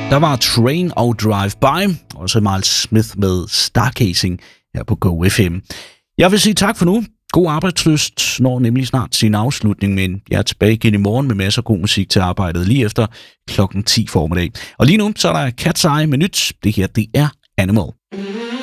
Der var Train og Drive By, og så Miles Smith med Stargazing her på Go FM. Jeg vil sige tak for nu. God arbejdslyst når nemlig snart sin afslutning, men jeg er tilbage igen i morgen med masser af god musik til arbejdet lige efter klokken 10 formiddag. Og lige nu så er der Cat's Eye med nyt. Det her, det er Animal.